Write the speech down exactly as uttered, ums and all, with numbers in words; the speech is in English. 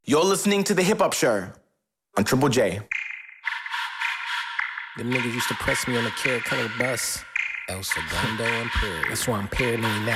You're listening to The Hip Hop Show on Triple J. Them niggas used to press me on the Carrot Color bus. El Segundo Imperial. That's why I'm paranoid now.